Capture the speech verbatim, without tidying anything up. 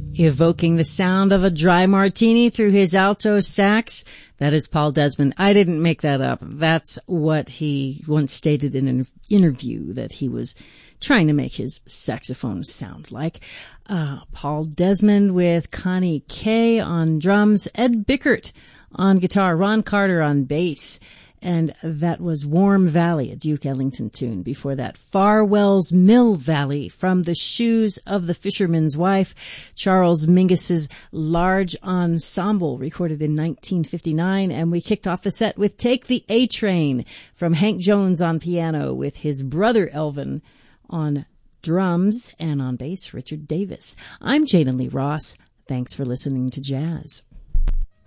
Evoking the sound of a dry martini through his alto sax. That is Paul Desmond. I didn't make that up. That's what he once stated in an interview that he was trying to make his saxophone sound like. Uh, Paul Desmond with Connie Kay on drums, Ed Bickert on guitar, Ron Carter on bass. And that was Warm Valley, a Duke Ellington tune. Before that, Farwell's Mill Valley from The Shoes of the Fisherman's Wife, Charles Mingus's Large Ensemble, recorded in nineteen fifty-nine. And we kicked off the set with Take the A-Train from Hank Jones on piano with his brother Elvin on drums and on bass, Richard Davis. I'm Jada Lee Ross. Thanks for listening to Jazz.